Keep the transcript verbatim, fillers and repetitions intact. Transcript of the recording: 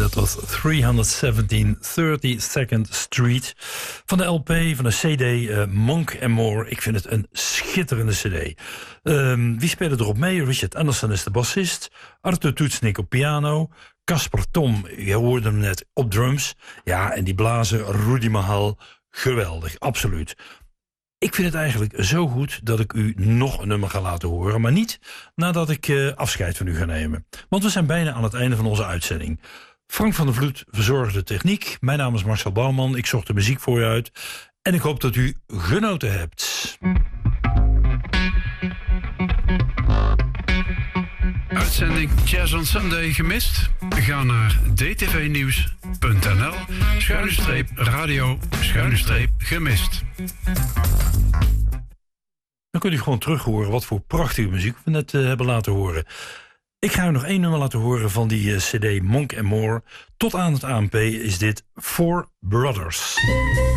Dat was driehonderdzeventien thirty-second Street. Van de L P, van de C D uh, Monk and More. Ik vind het een schitterende C D. Um, wie spelen erop mee? Richard Anderson is de bassist. Arthur Toetsnik op piano. Casper Tom, je hoorde hem net, op drums. Ja, en die blazer Rudy Mahal, geweldig, absoluut. Ik vind het eigenlijk zo goed dat ik u nog een nummer ga laten horen. Maar niet nadat ik uh, afscheid van u ga nemen. Want we zijn bijna aan het einde van onze uitzending. Frank van der Vloed verzorgde de techniek. Mijn naam is Marcel Bouwman. Ik zocht de muziek voor u uit. En ik hoop dat u genoten hebt. Uitzending Jazz on Sunday gemist? Ga naar d t v nieuws punt n l schuine streep radio schuine streep gemist. Dan kunt u gewoon terug horen wat voor prachtige muziek we net uh, hebben laten horen. Ik ga u nog één nummer laten horen van die uh, C D Monk and More. Tot aan het A N P is dit Four Brothers.